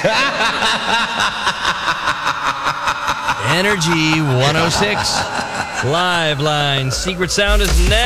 Energy 106. Live Line. Secret Sound is next.